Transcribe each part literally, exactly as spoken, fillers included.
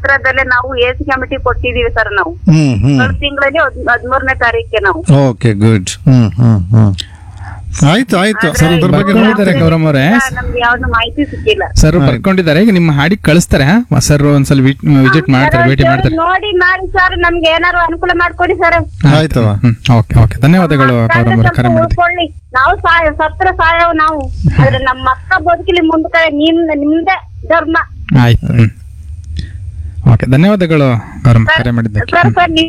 ಹತ್ರದಲ್ಲೇ ನಾವು AC committee ಕೊಟ್ಟಿದೀವಿ sir ನಾವು ಹ್ಮ್ ಹ್ಮ್ ತಿಂಗಳಲ್ಲಿ ಹದಿಮೂರನೇ ತಾರೀಕಿಗೆ ನಾವು. Okay good. ಹ್ಮ್ ಹ್ಮ್ ಹ್ಮ್ ಆಯ್ತು ಆಯ್ತು ಸರ್, ಅದ್ರ ಬಗ್ಗೆ ಬರ್ಕೊಂಡಿದ್ದಾರೆ ಗೌರಮ್ಮ ಅವರೇ. ನಮ್ಗೆ ಯಾವ್ದು ಮಾಹಿತಿ ಸಿಕ್ಕಿಲ್ಲ ಸರ್ ಬರ್ಕೊಂಡಿದ್ದಾರೆ, ಈಗ ನಿಮ್ಮ ಹಾಡಿಗೆ ಕಳಿಸ್ತಾರೆ ಸರ್, ಒಂದ್ಸಲ ವಿಸಿಟ್ ಮಾಡ್ತಾರೆ, ಭೇಟಿ ಮಾಡ್ತಾರೆ. ನೋಡಿ ಮಾಡಿ ಸರ್, ನಮ್ಗೆ ಏನಾರು ಅನುಕೂಲ ಮಾಡ್ಕೊಡಿ ಸರ್. ಆಯ್ತವ. ಓಕೆ ಓಕೆ, ಧನ್ಯವಾದಗಳು ಗೌರಮ್ಮ ಅವರೇ, ಕರೆ ಮಾಡಿದ್ದೆ. ಉಳ್ಕೊಳ್ಳಿ. ನಾವು ಸಾಯ ಸತ್ರ ಸಾಯವ್ ನಾವು, ಆದ್ರೆ ನಮ್ಮ ಮಕ್ಕ ಬದುಕಲಿ ಮುಂದೆ ನಿಮ್ ನಿಮ್ದೇ ಧರ್ಮ. ಆಯ್ತು. ಹ್ಮ್ ಓಕೆ, ಧನ್ಯವಾದಗಳು ಗೌರಮ್ಮ, ಕರೆ ಮಾಡಿದ್ದಕ್ಕೆ. ಸರ್ ಸರ್ ನೀವು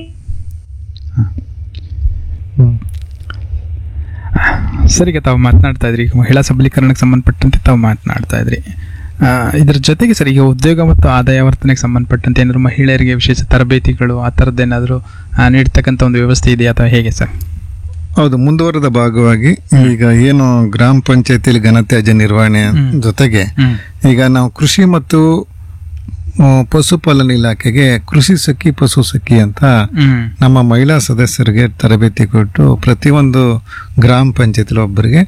ಸರಿಗೆ ತಾವು ಮಾತನಾಡ್ತಾ ಇದ್ರಿ, ಮಹಿಳಾ ಸಬಲೀಕರಣಕ್ಕೆ ಸಂಬಂಧಪಟ್ಟಂತೆ ತಾವು ಮಾತನಾಡ್ತಾ ಇದ್ರಿ. ಇದ್ರ ಜೊತೆಗೆ ಸರ್, ಈಗ ಉದ್ಯೋಗ ಮತ್ತು ಆದಾಯ ವರ್ತನೆಗೆ ಸಂಬಂಧಪಟ್ಟಂತೆ ಏನಾದ್ರು ಮಹಿಳೆಯರಿಗೆ ವಿಶೇಷ ತರಬೇತಿಗಳು ಆ ಥರದ್ದೇನಾದರೂ ನೀಡ್ತಕ್ಕಂಥ ಒಂದು ವ್ಯವಸ್ಥೆ ಇದೆಯಾ ಅಥವಾ ಹೇಗೆ ಸರ್? ಹೌದು, ಮುಂದುವರೆದ ಭಾಗವಾಗಿ ಈಗ ಏನು ಗ್ರಾಮ ಪಂಚಾಯತಿಲಿ ಘನತ್ಯಾಜ್ಯ ನಿರ್ವಹಣೆ ಜೊತೆಗೆ ಈಗ ನಾವು ಕೃಷಿ ಮತ್ತು ಪಶುಪಾಲನಾ ಇಲಾಖೆಗೆ ಕೃಷಿ ಸಖಿ ಪಶು ಸಖಿ ಅಂತ ನಮ್ಮ ಮಹಿಳಾ ಸದಸ್ಯರಿಗೆ ತರಬೇತಿ ಕೊಟ್ಟು ಪ್ರತಿಯೊಂದು ಗ್ರಾಮ ಪಂಚಾಯತ್ ಒಬ್ಬರಿಗೆ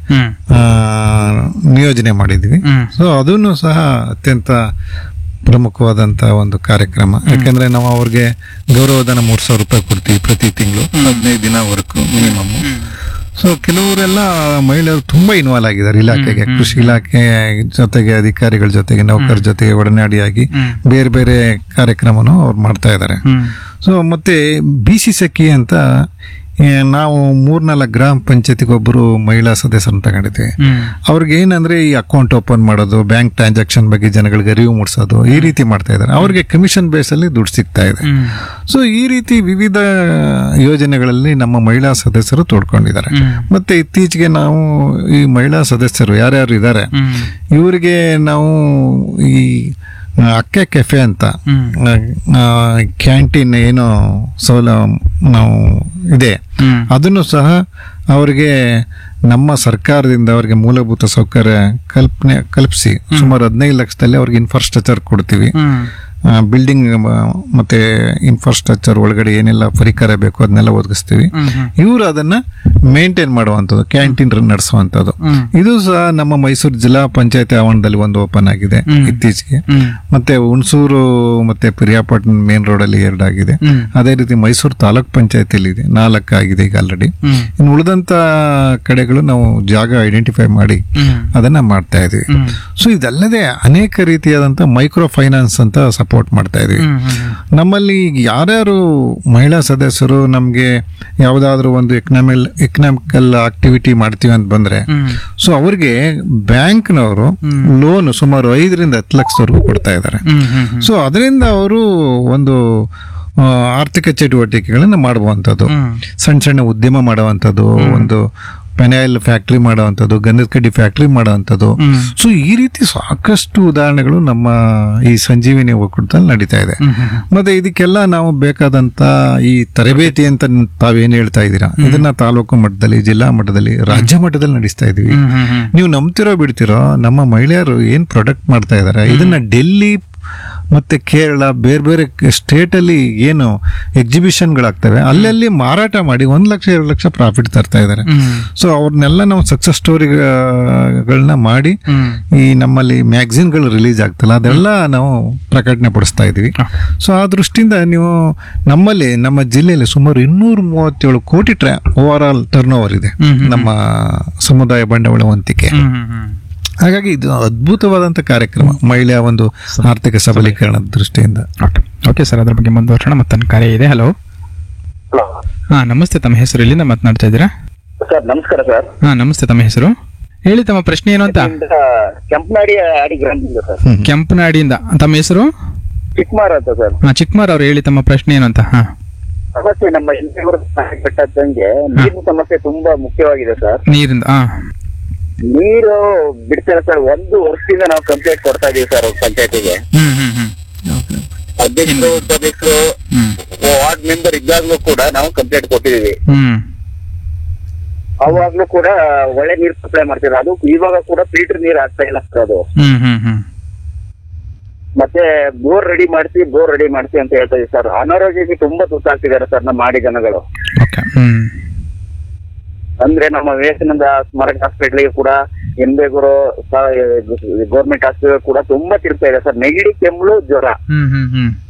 ನಿಯೋಜನೆ ಮಾಡಿದ್ವಿ. ಸೊ ಅದನ್ನು ಸಹ ಅತ್ಯಂತ ಪ್ರಮುಖವಾದಂತ ಒಂದು ಕಾರ್ಯಕ್ರಮ. ಯಾಕಂದ್ರೆ ನಾವು ಅವ್ರಿಗೆ ಗೌರವಧನ ಮೂರ್ ಸಾವಿರ ರೂಪಾಯಿ ಕೊಡ್ತೀವಿ ಪ್ರತಿ ತಿಂಗಳು, ಹದಿನೈದು ದಿನ ವರ್ಕು ಮಿನಿಮಮ್. ಸೊ ಕೆಲವರೆಲ್ಲ ಮಹಿಳೆಯರು ತುಂಬಾ ಇನ್ವಾಲ್ವ್ ಆಗಿದ್ದಾರೆ ಇಲಾಖೆಗೆ, ಕೃಷಿ ಇಲಾಖೆ ಜೊತೆಗೆ ಅಧಿಕಾರಿಗಳ ಜೊತೆಗೆ ನೌಕರ ಜೊತೆಗೆ ಒಡನಾಡಿಯಾಗಿ ಬೇರೆ ಬೇರೆ ಕಾರ್ಯಕ್ರಮನು ಅವ್ರು ಮಾಡ್ತಾ ಇದ್ದಾರೆ. ಸೊ ಮತ್ತೆ ಬಿ ಸಿ ಸಖಿ ಅಂತ ನಾವು ಮೂರ್ನಾಲ್ಕು ಗ್ರಾಮ ಪಂಚಾಯತಿಗೆ ಒಬ್ಬರು ಮಹಿಳಾ ಸದಸ್ಯರನ್ನು ತಗೊಂಡಿದ್ವಿ. ಅವ್ರಿಗೆ ಏನಂದ್ರೆ ಈ ಅಕೌಂಟ್ ಓಪನ್ ಮಾಡೋದು, ಬ್ಯಾಂಕ್ ಟ್ರಾನ್ಸಾಕ್ಷನ್ ಬಗ್ಗೆ ಜನಗಳಿಗೆ ಅರಿವು ಮೂಡಿಸೋದು, ಈ ರೀತಿ ಮಾಡ್ತಾ ಇದ್ದಾರೆ. ಅವ್ರಿಗೆ ಕಮಿಷನ್ ಬೇಸ್ ಅಲ್ಲಿ ದುಡ್ಡು ಸಿಗ್ತಾ ಇದೆ. ಸೊ ಈ ರೀತಿ ವಿವಿಧ ಯೋಜನೆಗಳಲ್ಲಿ ನಮ್ಮ ಮಹಿಳಾ ಸದಸ್ಯರು ತೋಡ್ಕೊಂಡಿದ್ದಾರೆ. ಮತ್ತೆ ಇತ್ತೀಚೆಗೆ ನಾವು ಈ ಮಹಿಳಾ ಸದಸ್ಯರು ಯಾರ್ಯಾರು ಇದ್ದಾರೆ ಇವರಿಗೆ ನಾವು ಈ ಅಕ್ಕೆ ಕೆಫೆ ಅಂತ ಕ್ಯಾಂಟೀನ್ ಏನೋ ಸೌಲ ನಾವು ಇದೆ, ಅದನ್ನು ಸಹ ಅವರಿಗೆ ನಮ್ಮ ಸರ್ಕಾರದಿಂದ ಅವರಿಗೆ ಮೂಲಭೂತ ಸೌಕರ್ಯ ಕಲ್ಪನೆ ಕಲ್ಪಿಸಿ ಸುಮಾರು ಹದಿನೈದು ಲಕ್ಷದಲ್ಲಿ ಅವ್ರಿಗೆ ಇನ್ಫ್ರಾಸ್ಟ್ರಕ್ಚರ್ ಕೊಡ್ತೀವಿ. ಬಿಲ್ಡಿಂಗ್ ಮತ್ತೆ ಇನ್ಫ್ರಾಸ್ಟ್ರಕ್ಚರ್ ಒಳಗಡೆ ಏನೆಲ್ಲ ಪರಿಕರ ಬೇಕು ಅದನ್ನೆಲ್ಲ ಒದಗಿಸ್ತೀವಿ. ಇವರು ಅದನ್ನ ಮೇಂಟೈನ್ ಮಾಡುವಂಥದ್ದು, ಕ್ಯಾಂಟೀನ್ ನಡೆಸುವಂಥದ್ದು. ಇದು ಸಹ ನಮ್ಮ ಮೈಸೂರು ಜಿಲ್ಲಾ ಪಂಚಾಯತಿ ಆವರಣದಲ್ಲಿ ಒಂದು ಓಪನ್ ಆಗಿದೆ ಇತ್ತೀಚೆಗೆ. ಮತ್ತೆ ಹುಣಸೂರು ಮತ್ತೆ ಪಿರಿಯಾಪಟ್ಟಣ ಮೇನ್ ರೋಡ್ ಅಲ್ಲಿ ಎರಡಾಗಿದೆ. ಅದೇ ರೀತಿ ಮೈಸೂರು ತಾಲೂಕ್ ಪಂಚಾಯತಿಯಲ್ಲಿ ಇದೆ, ನಾಲ್ಕು ಆಗಿದೆ ಈಗ ಆಲ್ರೆಡಿ. ಇನ್ನು ಉಳಿದಂತ ಕಡೆಗಳು ನಾವು ಜಾಗ ಐಡೆಂಟಿಫೈ ಮಾಡಿ ಅದನ್ನ ಮಾಡ್ತಾ ಇದೀವಿ. ಸೊ ಇದಲ್ಲದೆ ಅನೇಕ ರೀತಿಯಾದಂತ ಮೈಕ್ರೋ ಫೈನಾನ್ಸ್ ಅಂತ ಸಪೋರ್ಟ್ ಮಾಡ್ತಾ ಇದೀವಿ. ನಮ್ಮಲ್ಲಿ ಯಾರ್ಯಾರು ಮಹಿಳಾ ಸದಸ್ಯರು ನಮ್ಗೆ ಯಾವ್ದಾದ್ರು ಒಂದು ಎಕನಾಮಿಲ್ ಎಕನಾಮಿಕಲ್ ಆಕ್ಟಿವಿಟಿ ಮಾಡ್ತೀವಿ ಅಂತ ಬಂದ್ರೆ ಸೊ ಅವ್ರಿಗೆ ಬ್ಯಾಂಕ್ನವರು ಲೋನ್ ಸುಮಾರು ಐದರಿಂದ ಹತ್ತು ಲಕ್ಷದವರೆಗೂ ಕೊಡ್ತಾ ಇದ್ದಾರೆ. ಸೊ ಅದರಿಂದ ಅವರು ಒಂದು ಆರ್ಥಿಕ ಚಟುವಟಿಕೆಗಳನ್ನ ಮಾಡುವಂಥದ್ದು, ಸಣ್ಣ ಸಣ್ಣ ಉದ್ಯಮ ಮಾಡುವಂಥದ್ದು, ಒಂದು ಪೆನಾಯಿಲ್ ಫ್ಯಾಕ್ಟ್ರಿ ಮಾಡುವಂಥದ್ದು, ಗಂಧದ ಕಡ್ಡಿ ಫ್ಯಾಕ್ಟ್ರಿ ಮಾಡುವಂಥದ್ದು. ಸೊ ಈ ರೀತಿ ಸಾಕಷ್ಟು ಉದಾಹರಣೆಗಳು ನಮ್ಮ ಈ ಸಂಜೀವಿನಿ ಒಕ್ಕೂಟದಲ್ಲಿ ನಡೀತಾ ಇದೆ. ಮತ್ತೆ ಇದಕ್ಕೆಲ್ಲ ನಾವು ಬೇಕಾದಂತ ಈ ತರಬೇತಿ ಅಂತ ತಾವೇನ್ ಹೇಳ್ತಾ ಇದ್ದೀರಾ, ಇದನ್ನ ತಾಲೂಕು ಮಟ್ಟದಲ್ಲಿ, ಜಿಲ್ಲಾ ಮಟ್ಟದಲ್ಲಿ, ರಾಜ್ಯ ಮಟ್ಟದಲ್ಲಿ ನಡೆಸ್ತಾ ಇದೀವಿ. ನೀವು ನಂಬ್ತಿರೋ ಬಿಡ್ತಿರೋ ನಮ್ಮ ಮಹಿಳೆಯರು ಏನ್ ಪ್ರಾಡಕ್ಟ್ ಮಾಡ್ತಾ ಇದಾರೆ ಇದನ್ನ ಡೆಲ್ಲಿ ಮತ್ತೆ ಕೇರಳ ಬೇರೆ ಬೇರೆ ಸ್ಟೇಟ್ ಅಲ್ಲಿ ಏನು ಎಕ್ಸಿಬಿಷನ್ ಗಳಾಗ್ತವೆ ಅಲ್ಲಲ್ಲಿ ಮಾರಾಟ ಮಾಡಿ ಒಂದ್ ಲಕ್ಷ ಎರಡು ಲಕ್ಷ ಪ್ರಾಫಿಟ್ ತರ್ತಾ ಇದಾರೆ. ಸೊ ಅವ್ರನ್ನೆಲ್ಲ ನಾವು ಸಕ್ಸಸ್ ಸ್ಟೋರಿಗಳನ್ನ ಮಾಡಿ ಈ ನಮ್ಮಲ್ಲಿ ಮ್ಯಾಗಝಿನ್ ಗಳು ರಿಲೀಸ್ ಆಗ್ತಲ್ಲ ಅದೆಲ್ಲ ನಾವು ಪ್ರಕಟಣೆ ಪಡಿಸ್ತಾ ಇದೀವಿ. ಸೊ ಆ ದೃಷ್ಟಿಯಿಂದ ನೀವು ನಮ್ಮಲ್ಲಿ ನಮ್ಮ ಜಿಲ್ಲೆಯಲ್ಲಿ ಸುಮಾರು ಇನ್ನೂರ ಮೂವತ್ತೇಳು ಕೋಟಿ ಟ್ರಾ ಓವರ್ ಆಲ್ ಟರ್ನ್ ಓವರ್ ಇದೆ ನಮ್ಮ ಸಮುದಾಯ ಬಂಡವಾಳ ವಂತಿಕೆ. ಹಾಗಾಗಿ ಇದು ಅದ್ಭುತವಾದಂತ ಕಾರ್ಯಕ್ರಮ ಮಹಿಳೆಯ ಒಂದು ಆರ್ಥಿಕ ಸಬಲೀಕರಣದ ದೃಷ್ಟಿಯಿಂದ. ಓಕೆ ಸರ್, ಅದ್ರ ಬಗ್ಗೆ ಮುಂದುವರ್ಸೋಣ. ಮತ್ತೊಂದು ಕಾರ್ಯ ಇದೆ. ಹಲೋ. ಹಾ ನಮಸ್ತೆ, ತಮ್ಮ ಹೆಸರು ಎಲ್ಲಿಂದ ಮಾತನಾಡ್ತಾ ಇದ್ದೀರಾ? ಸರ್ ನಮಸ್ಕಾರ ಸರ್. ಹಾ ನಮಸ್ತೆ, ತಮ್ಮ ಹೆಸರು ಹೇಳಿ, ತಮ್ಮ ಪ್ರಶ್ನೆ ಏನು ಅಂತ. ಕೆಂಪನಾಡಿ ಆಡಿ ಗ್ರಾಮದಿಂದ ಸರ್. ಕೆಂಪನಾಡಿಯಿಂದ. ತಮ್ಮ ಹೆಸರು? ಚಿಕ್ಕಮಾರ್ ಅಂತ ಸರ್. ಹಾ ಚಿಕ್ಕಮಾರ್ ಅವ್ರು ಹೇಳಿ, ತಮ್ಮ ಪ್ರಶ್ನೆ ಏನು ಅಂತ. ಹಾ ಸಮಸ್ಯೆ ನಮ್ಮ ಬೆಟ್ಟದಂಗೆ ನೀರಿನ ಸಮಸ್ಯೆ ತುಂಬಾ ಮುಖ್ಯವಾಗಿದೆ ಸರ್. ನೀರಿಂದ ನೀರು ಬಿಡ್ತಾರೆ ಸರ್. ಒಂದು ವರ್ಷದಿಂದ ನಾವು ಕಂಪ್ಲೇಂಟ್ ಕೊಡ್ತಾ ಇದೀವಿ ಸರ್ ಪಂಚಾಯತಿಗೆ. ಅಧ್ಯಕ್ಷರು ಉಪಾಧ್ಯಕ್ಷರು ವಾರ್ಡ್ ಮೆಂಬರ್ ಇದ್ದಾಗ್ಲೂ ಕೂಡ ನಾವು ಕಂಪ್ಲೇಂಟ್ ಕೊಟ್ಟಿದೀವಿ. ಅವಾಗ್ಲೂ ಕೂಡ ಒಳ್ಳೆ ನೀರು ಸಪ್ಲೈ ಮಾಡ್ತಿದ್ರು. ಅದು ಇವಾಗ ಕೂಡ ಫಿಲ್ಟರ್ ನೀರು ಆಗ್ತಾ ಇಲ್ಲ ಸರ್. ಅದು ಮತ್ತೆ ಬೋರ್ ರೆಡಿ ಮಾಡಿಸಿ ಬೋರ್ ರೆಡಿ ಮಾಡಿಸಿ ಅಂತ ಹೇಳ್ತಾ ಇದೀವಿ ಸರ್. ಅನಾರೋಗ್ಯಕ್ಕೆ ತುಂಬಾ ತುತ್ತಾಗ್ತಿದ್ದಾರೆ ಸರ್ ನಮ್ಮ ಮಾಡಿ ಜನಗಳು. ಅಂದ್ರೆ ನಮ್ಮ ವಿವೇಕಾನಂದ ಸ್ಮಾರಕ ಹಾಸ್ಪಿಟಲ್ಗೆ ಕೂಡ ಎನ್ಬೇಗೂರು ಗೌರ್ಮೆಂಟ್ ಹಾಸ್ಪಿಟಲ್ ಕೂಡ ತುಂಬಾ ತಿರ್ತಾ ಇದೆ ಸರ್. ನೆಗಡಿ, ಕೆಮ್ಮಳು, ಜ್ವರ.